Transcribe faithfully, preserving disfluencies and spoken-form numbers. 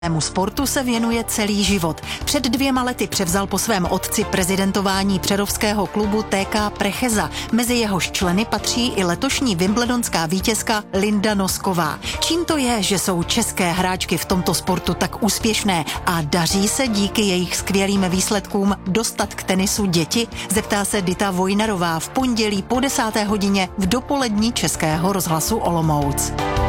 Sportu se věnuje celý život. Před dvěma lety převzal po svém otci prezidentování přerovského klubu T K Precheza. Mezi jehož členy patří i letošní wimbledonská vítězka Linda Nosková. Čím to je, že jsou české hráčky v tomto sportu tak úspěšné a daří se díky jejich skvělým výsledkům dostat k tenisu děti? Zeptá se Dita Vojnarová v pondělí po desáté hodině v dopolední Českého rozhlasu Olomouc.